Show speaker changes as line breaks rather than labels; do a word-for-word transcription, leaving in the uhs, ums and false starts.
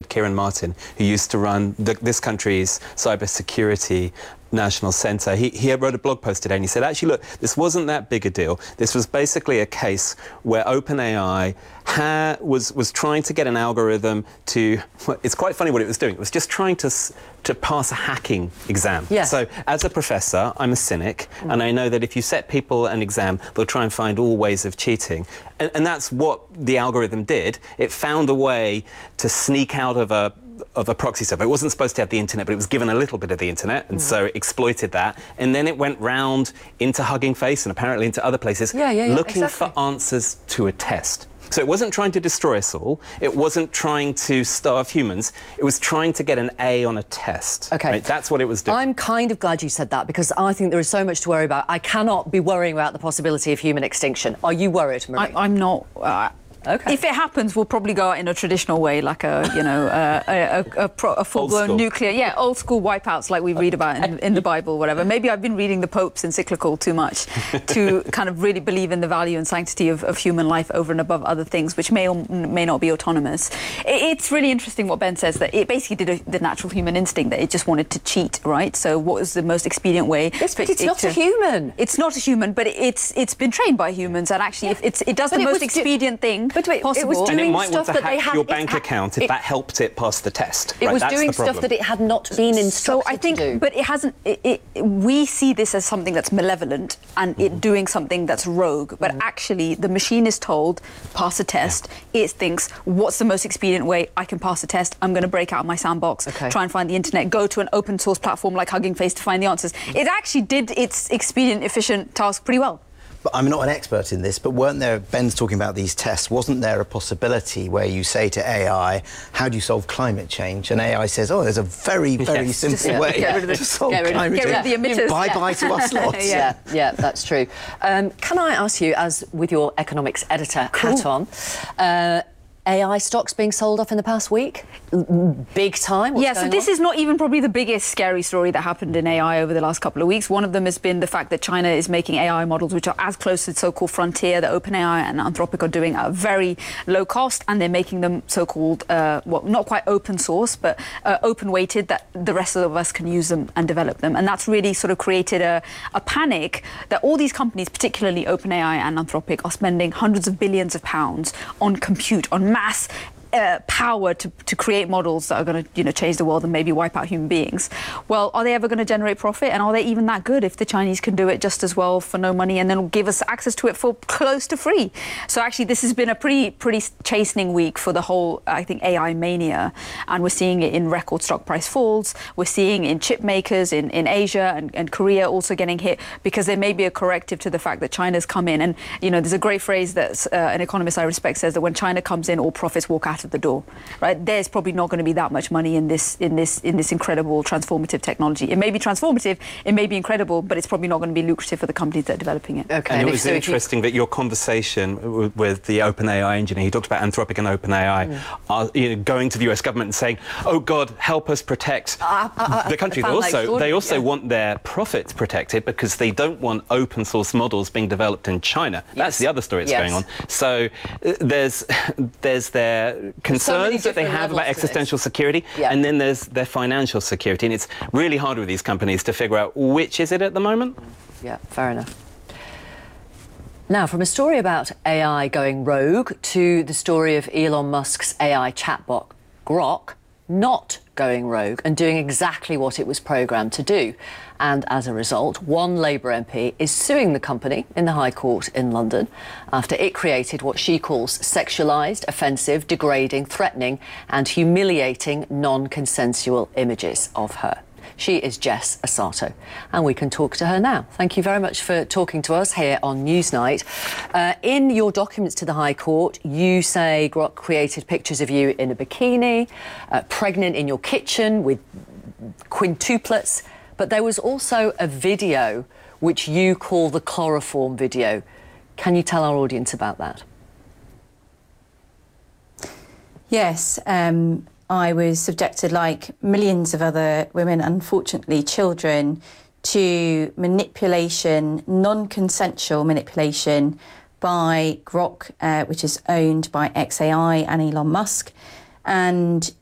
called Kieran Martin, who used to run the, this country's cybersecurity national centre. He, he wrote a blog post today and he said, actually, look, this wasn't that big a deal. This was basically a case where OpenAI ha was, was trying to get an algorithm to, well, it's quite funny what it was doing. It was just trying to, to pass a hacking exam.
Yes.
So as a professor, I'm a cynic, mm. and I know that if you set people an exam, they'll try and find all ways of cheating. And, and that's what the algorithm did. It found a way to sneak out of a of a proxy server. It wasn't supposed to have the internet, but it was given a little bit of the internet, and mm. so it exploited that. And then it went round into Hugging Face and apparently into other places,
yeah, yeah, yeah,
looking
exactly.
for answers to a test. So it wasn't trying to destroy us all. It wasn't trying to starve humans. It was trying to get an A on a test.
Okay.
Right? That's what it was doing.
I'm kind of glad you said that, because I think there is so much to worry about. I cannot be worrying about the possibility of human extinction. Are you worried, Marie?
I, I'm not. Uh,
Okay.
If it happens, we'll probably go out in a traditional way, like a, you know, uh, a, a, a, pro, a full-blown nuclear, yeah, old-school wipeouts like we read about in, in the Bible, whatever. Maybe I've been reading the Pope's encyclical too much to kind of really believe in the value and sanctity of, of human life over and above other things, which may or may not be autonomous. It, it's really interesting what Ben says, that it basically did a, the natural human instinct, that it just wanted to cheat, right? So what was the most expedient way?
Yes, but it's
it,
not
to,
a human.
It's not a human, but it's it's been trained by humans, and actually, if it's, it does
but
the
it
most
do,
expedient thing
but wait,
possible.
It was
and
doing
it might
stuff
want to
that
hack
they had,
your bank
it,
account if
it,
that helped it pass the test.
It
right?
was
That's
doing
the
stuff that it had not been instructed
so I think,
to do.
But it hasn't. It, it, we see this as something that's malevolent and mm-hmm. it doing something that's rogue. But mm-hmm. actually, the machine is told, pass a test. Yeah. It thinks, what's the most expedient way I can pass a test? I'm going to break out of my sandbox,
okay.
try and find the internet, go to an open source platform like Hugging Face to find the answers. Mm-hmm. It actually did its expedient, efficient task pretty well.
But I'm not an expert in this, but weren't there, Ben's talking about these tests, wasn't there a possibility where you say to A I, how do you solve climate change? And A I says, oh, there's a very, very
yes.
simple
yeah.
way
Get rid of the,
to solve
get rid,
climate
get rid
change.
of the emitters.
Bye-bye
yeah.
to us lots.
yeah. yeah, yeah, that's true. Um, can I ask you, as with your economics editor
cool.
hat on, uh, A I stocks being sold off in the past week? Big time? What's
yeah, so this
on?
is not even probably the biggest scary story that happened in A I over the last couple of weeks. One of them has been the fact that China is making A I models which are as close to the so-called frontier that OpenAI and Anthropic are doing at a very low cost, and they're making them so-called, uh, well, not quite open source, but uh, open-weighted, that the rest of us can use them and develop them. And that's really sort of created a, a panic that all these companies, particularly OpenAI and Anthropic, are spending hundreds of billions of pounds on compute, on mass Uh, power to, to create models that are going to, you know, change the world and maybe wipe out human beings. Well, are they ever going to generate profit? And are they even that good if the Chinese can do it just as well for no money and then give us access to it for close to free? So actually, this has been a pretty, pretty chastening week for the whole, I think, A I mania. And we're seeing it in record stock price falls. We're seeing in chip makers in, in Asia and, and Korea also getting hit, because there may be a corrective to the fact that China's come in. And, you know, there's a great phrase that uh, an economist I respect says that when China comes in, all profits walk out of the door, right? There's probably not going to be that much money in this in this in this incredible transformative technology. It may be transformative, it may be incredible, but it's probably not going to be lucrative for the companies that are developing it.
Okay.
And, and it
if
was
so
interesting that your conversation with the OpenAI engineer, he talked about Anthropic and OpenAI mm. are, you know, going to the U S government and saying, "Oh God, help us protect
uh, uh,
the country." They also they also yeah. want their profits protected because they don't want open source models being developed in China. Yes. That's the other story that's
yes.
going on. So uh, there's there's their concerns so that they have about existential security,
yeah.
and then there's their financial security, and it's really hard with these companies to figure out which is it at the moment.
Yeah, fair enough. Now, from a story about A I going rogue to the story of Elon Musk's A I chatbot, Grok, not going rogue and doing exactly what it was programmed to do. And as a result, one Labour M P is suing the company in the High Court in London after it created what she calls sexualised, offensive, degrading, threatening and humiliating non-consensual images of her. She is Jess Asato, and we can talk to her now. Thank you very much for talking to us here on Newsnight. Uh, in your documents to the High Court, you say Grok created pictures of you in a bikini, uh, pregnant in your kitchen with quintuplets, but there was also a video which you call the chloroform video. Can you tell our audience about that?
Yes. Um, I was subjected, like millions of other women, unfortunately children, to manipulation, non-consensual manipulation by Grok, uh, which is owned by X A I and Elon Musk. And